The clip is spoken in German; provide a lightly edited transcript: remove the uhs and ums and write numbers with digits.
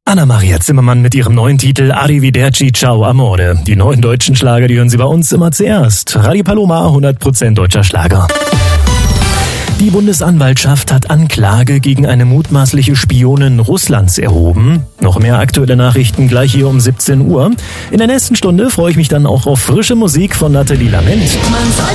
Anna-Maria Zimmermann mit ihrem neuen Titel Arrivederci Ciao Amore. Die neuen deutschen Schlager, die hören Sie bei uns immer zuerst. Radio Paloma, 100% deutscher Schlager. Die Bundesanwaltschaft hat Anklage gegen eine mutmaßliche Spionin Russlands erhoben. Noch mehr aktuelle Nachrichten gleich hier um 17 Uhr. In der nächsten Stunde freue ich mich dann auch auf frische Musik von Nathalie Lament. Man soll